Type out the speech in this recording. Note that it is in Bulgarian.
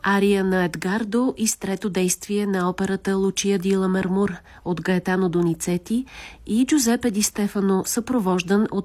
ария на Едгардо и с трето действие на операта Лучия ди Ламермур от Гаетано Доницети и Джузепе ди Стефано, съпровождан от